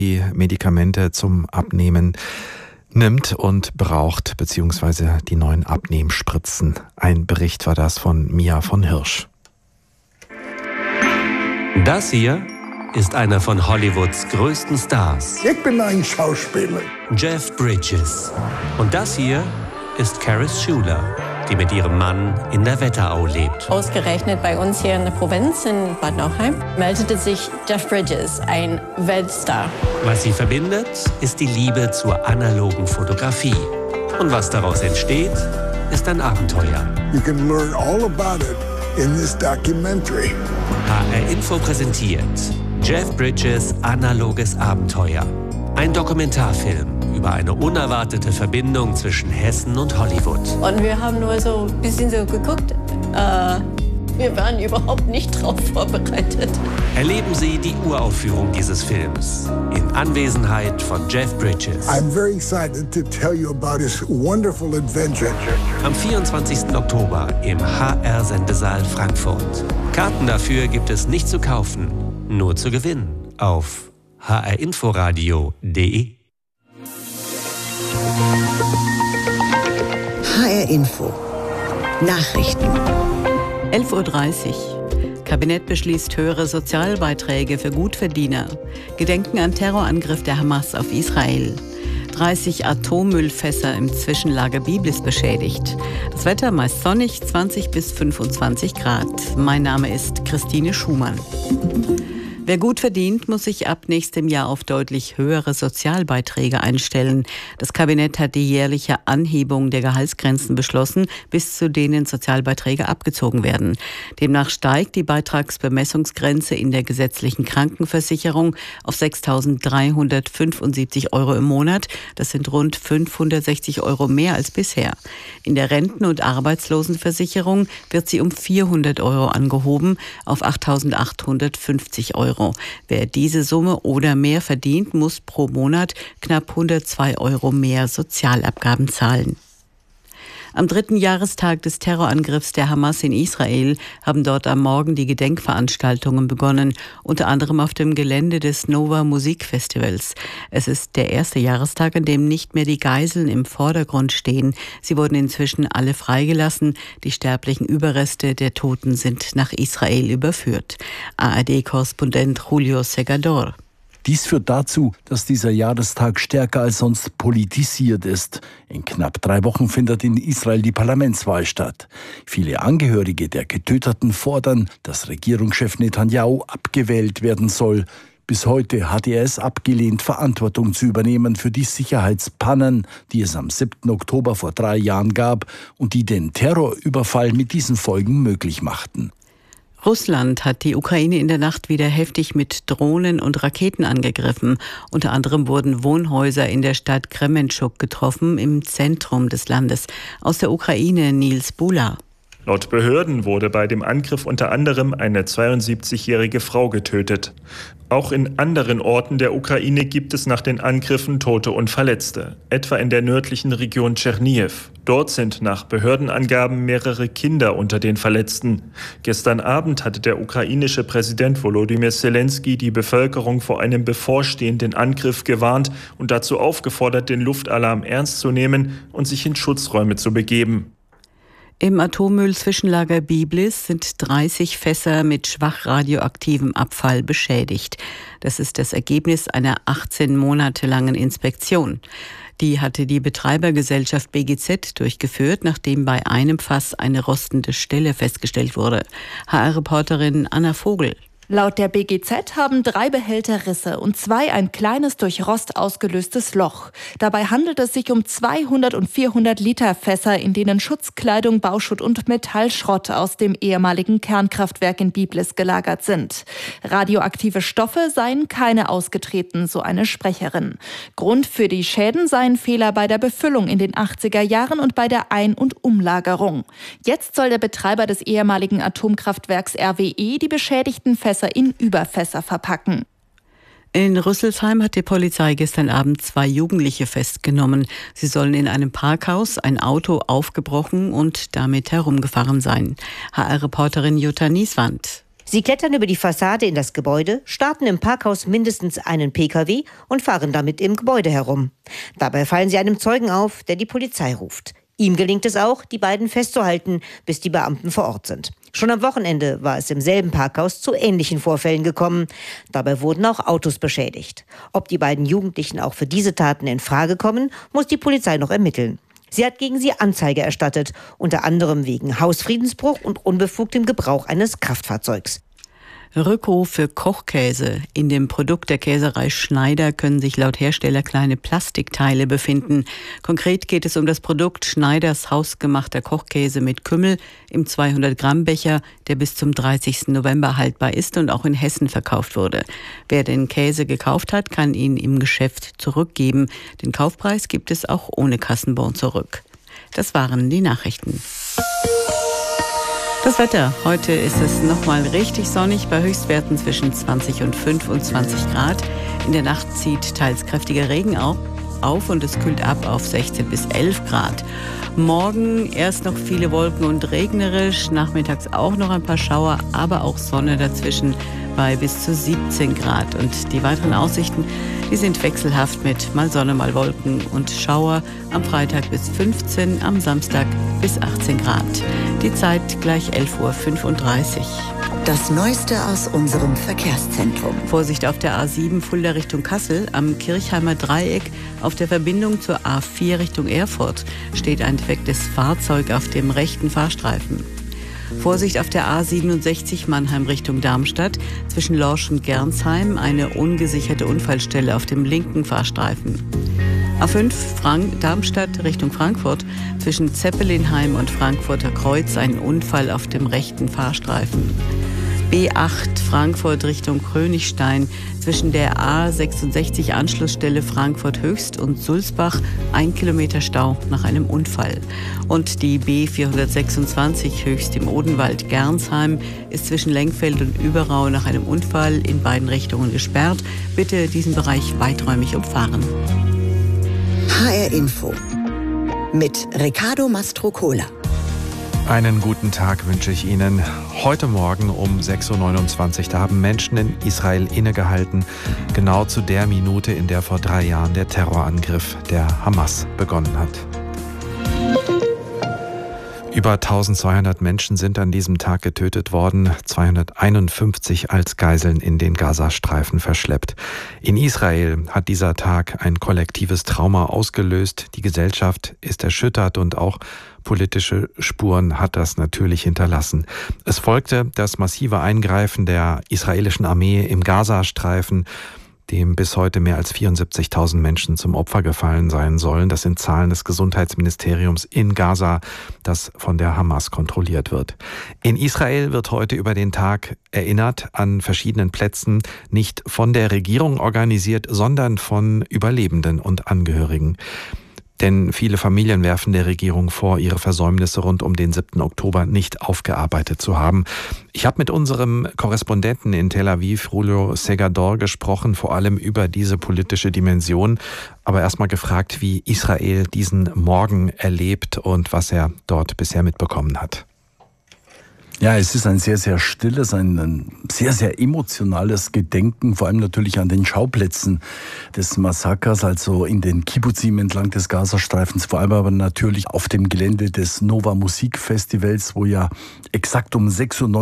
die Medikamente zum Abnehmen nimmt und braucht, beziehungsweise die neuen Abnehmspritzen. Ein Bericht war das von Mia von Hirsch. Das hier ist einer von Hollywoods größten Stars. Ich bin ein Schauspieler. Jeff Bridges. Und das hier ist Caris Schuler, die mit ihrem Mann in der Wetterau lebt. Ausgerechnet bei uns hier in der Provinz in Bad Nauheim meldete sich Jeff Bridges, ein Weltstar. Was sie verbindet, ist die Liebe zur analogen Fotografie. Und was daraus entsteht, ist ein Abenteuer. You can learn all about it in this documentary. HR Info präsentiert Jeff Bridges analoges Abenteuer. Ein Dokumentarfilm über eine unerwartete Verbindung zwischen Hessen und Hollywood. Und wir haben nur so ein bisschen so geguckt. Wir waren überhaupt nicht darauf vorbereitet. Erleben Sie die Uraufführung dieses Films in Anwesenheit von Jeff Bridges. I'm very excited to tell you about his wonderful adventure. Am 24. Oktober im HR-Sendesaal Frankfurt. Karten dafür gibt es nicht zu kaufen, nur zu gewinnen auf hrinforadio.de. HR Info Nachrichten 11:30 Uhr. Kabinett beschließt höhere Sozialbeiträge für Gutverdiener. Gedenken an Terrorangriff der Hamas auf Israel. 30 Atommüllfässer im Zwischenlager Biblis beschädigt. Das Wetter meist sonnig, 20 bis 25 Grad. Mein Name ist Christine Schumann. Wer gut verdient, muss sich ab nächstem Jahr auf deutlich höhere Sozialbeiträge einstellen. Das Kabinett hat die jährliche Anhebung der Gehaltsgrenzen beschlossen, bis zu denen Sozialbeiträge abgezogen werden. Demnach steigt die Beitragsbemessungsgrenze in der gesetzlichen Krankenversicherung auf 6.375 € im Monat. Das sind rund 560 € mehr als bisher. In der Renten- und Arbeitslosenversicherung wird sie um 400 € angehoben auf 8.850 €. Wer diese Summe oder mehr verdient, muss pro Monat knapp 102 € mehr Sozialabgaben zahlen. Am 3. Jahrestag des Terrorangriffs der Hamas in Israel haben dort am Morgen die Gedenkveranstaltungen begonnen, unter anderem auf dem Gelände des Nova Musikfestivals. Es ist der erste Jahrestag, an dem nicht mehr die Geiseln im Vordergrund stehen. Sie wurden inzwischen alle freigelassen. Die sterblichen Überreste der Toten sind nach Israel überführt. ARD-Korrespondent Julio Segador. Dies führt dazu, dass dieser Jahrestag stärker als sonst politisiert ist. In knapp 3 Wochen findet in Israel die Parlamentswahl statt. Viele Angehörige der Getöteten fordern, dass Regierungschef Netanyahu abgewählt werden soll. Bis heute hat er es abgelehnt, Verantwortung zu übernehmen für die Sicherheitspannen, die es am 7. Oktober vor 3 Jahren gab und die den Terrorüberfall mit diesen Folgen möglich machten. Russland hat die Ukraine in der Nacht wieder heftig mit Drohnen und Raketen angegriffen. Unter anderem wurden Wohnhäuser in der Stadt Kremenchuk getroffen, im Zentrum des Landes. Aus der Ukraine Nils Bula. Laut Behörden wurde bei dem Angriff unter anderem eine 72-jährige Frau getötet. Auch in anderen Orten der Ukraine gibt es nach den Angriffen Tote und Verletzte, etwa in der nördlichen Region Tschernihiv. Dort sind nach Behördenangaben mehrere Kinder unter den Verletzten. Gestern Abend hatte der ukrainische Präsident Volodymyr Zelensky die Bevölkerung vor einem bevorstehenden Angriff gewarnt und dazu aufgefordert, den Luftalarm ernst zu nehmen und sich in Schutzräume zu begeben. Im Atommüll-Zwischenlager Biblis sind 30 Fässer mit schwach radioaktivem Abfall beschädigt. Das ist das Ergebnis einer 18 Monate langen Inspektion. Die hatte die Betreibergesellschaft BGZ durchgeführt, nachdem bei einem Fass eine rostende Stelle festgestellt wurde. HR-Reporterin Anna Vogel. Laut der BGZ haben 3 Behälter Risse und 2 ein kleines durch Rost ausgelöstes Loch. Dabei handelt es sich um 200 und 400 Liter Fässer, in denen Schutzkleidung, Bauschutt und Metallschrott aus dem ehemaligen Kernkraftwerk in Biblis gelagert sind. Radioaktive Stoffe seien keine ausgetreten, so eine Sprecherin. Grund für die Schäden seien Fehler bei der Befüllung in den 80er Jahren und bei der Ein- und Umlagerung. Jetzt soll der Betreiber des ehemaligen Atomkraftwerks RWE die beschädigten Fässer in Überfässer verpacken. In Rüsselsheim hat die Polizei gestern Abend 2 Jugendliche festgenommen. Sie sollen in einem Parkhaus ein Auto aufgebrochen und damit herumgefahren sein. HR-Reporterin Jutta Nieswand. Sie klettern über die Fassade in das Gebäude, starten im Parkhaus mindestens einen Pkw und fahren damit im Gebäude herum. Dabei fallen sie einem Zeugen auf, der die Polizei ruft. Ihm gelingt es auch, die beiden festzuhalten, bis die Beamten vor Ort sind. Schon am Wochenende war es im selben Parkhaus zu ähnlichen Vorfällen gekommen. Dabei wurden auch Autos beschädigt. Ob die beiden Jugendlichen auch für diese Taten in Frage kommen, muss die Polizei noch ermitteln. Sie hat gegen sie Anzeige erstattet, unter anderem wegen Hausfriedensbruch und unbefugtem Gebrauch eines Kraftfahrzeugs. Rückruf für Kochkäse. In dem Produkt der Käserei Schneider können sich laut Hersteller kleine Plastikteile befinden. Konkret geht es um das Produkt Schneiders hausgemachter Kochkäse mit Kümmel im 200-Gramm-Becher, der bis zum 30. November haltbar ist und auch in Hessen verkauft wurde. Wer den Käse gekauft hat, kann ihn im Geschäft zurückgeben. Den Kaufpreis gibt es auch ohne Kassenbon zurück. Das waren die Nachrichten. Das Wetter. Heute ist es nochmal richtig sonnig bei Höchstwerten zwischen 20 und 25 Grad. In der Nacht zieht teils kräftiger Regen auf und es kühlt ab auf 16 bis 11 Grad. Morgen erst noch viele Wolken und regnerisch, nachmittags auch noch ein paar Schauer, aber auch Sonne dazwischen bei bis zu 17 Grad. Und die weiteren Aussichten, die sind wechselhaft mit mal Sonne, mal Wolken und Schauer. Am Freitag bis 15, am Samstag bis 18 Grad. Die Zeit gleich 11.35 Uhr. Das Neueste aus unserem Verkehrszentrum. Vorsicht auf der A7 Fulda Richtung Kassel. Am Kirchheimer Dreieck auf der Verbindung zur A4 Richtung Erfurt steht ein defektes Fahrzeug auf dem rechten Fahrstreifen. Vorsicht auf der A67 Mannheim Richtung Darmstadt. Zwischen Lorsch und Gernsheim eine ungesicherte Unfallstelle auf dem linken Fahrstreifen. A5 Darmstadt Richtung Frankfurt. Zwischen Zeppelinheim und Frankfurter Kreuz ein Unfall auf dem rechten Fahrstreifen. B8 Frankfurt Richtung Königstein. Zwischen der A66 Anschlussstelle Frankfurt Höchst und Sulzbach 1 Kilometer Stau nach einem Unfall. Und die B426 Höchst im Odenwald Gernsheim ist zwischen Lenkfeld und Überau nach einem Unfall in beiden Richtungen gesperrt. Bitte diesen Bereich weiträumig umfahren. HR Info mit Riccardo Mastrocola. Einen guten Tag wünsche ich Ihnen. Heute Morgen um 6.29 Uhr, da haben Menschen in Israel innegehalten, genau zu der Minute, in der vor 3 Jahren der Terrorangriff der Hamas begonnen hat. Über 1200 Menschen sind an diesem Tag getötet worden, 251 als Geiseln in den Gazastreifen verschleppt. In Israel hat dieser Tag ein kollektives Trauma ausgelöst. Die Gesellschaft ist erschüttert und auch politische Spuren hat das natürlich hinterlassen. Es folgte das massive Eingreifen der israelischen Armee im Gazastreifen, dem bis heute mehr als 74.000 Menschen zum Opfer gefallen sein sollen. Das sind Zahlen des Gesundheitsministeriums in Gaza, das von der Hamas kontrolliert wird. In Israel wird heute über den Tag erinnert, an verschiedenen Plätzen, nicht von der Regierung organisiert, sondern von Überlebenden und Angehörigen. Denn viele Familien werfen der Regierung vor, ihre Versäumnisse rund um den 7. Oktober nicht aufgearbeitet zu haben. Ich habe mit unserem Korrespondenten in Tel Aviv, Julio Segador, gesprochen, vor allem über diese politische Dimension. Aber erstmal gefragt, wie Israel diesen Morgen erlebt und was er dort bisher mitbekommen hat. Ja, es ist ein sehr, sehr stilles, ein sehr, sehr emotionales Gedenken, vor allem natürlich an den Schauplätzen des Massakers, also in den Kibbutzim entlang des Gazastreifens, vor allem aber natürlich auf dem Gelände des Nova Musikfestivals, wo ja exakt um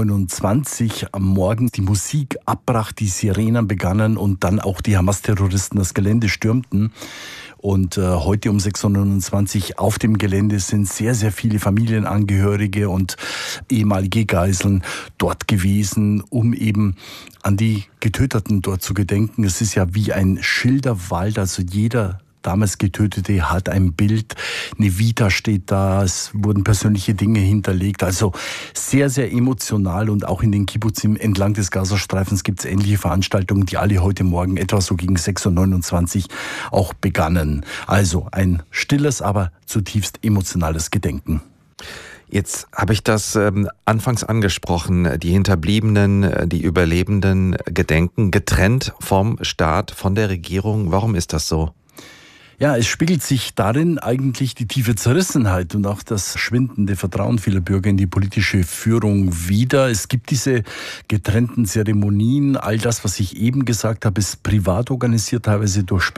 6.29 Uhr am Morgen die Musik abbrach, die Sirenen begannen und dann auch die Hamas-Terroristen das Gelände stürmten. Und heute um 6.29 Uhr auf dem Gelände sind sehr, sehr viele Familienangehörige und ehemalige Geiseln dort gewesen, um eben an die Getöteten dort zu gedenken. Es ist ja wie ein Schilderwald, also jeder damals Getötete hat ein Bild, eine Vita steht da, es wurden persönliche Dinge hinterlegt, also sehr, sehr emotional. Und auch in den Kibbutzim entlang des Gazastreifens gibt es ähnliche Veranstaltungen, die alle heute Morgen etwa so gegen 6.29 Uhr auch begannen. Also ein stilles, aber zutiefst emotionales Gedenken. Jetzt habe ich das anfangs angesprochen, die Hinterbliebenen, die Überlebenden gedenken, getrennt vom Staat, von der Regierung. Warum ist das so? Ja, es spiegelt sich darin eigentlich die tiefe Zerrissenheit und auch das schwindende Vertrauen vieler Bürger in die politische Führung wider. Es gibt diese getrennten Zeremonien, all das, was ich eben gesagt habe, ist privat organisiert, teilweise durch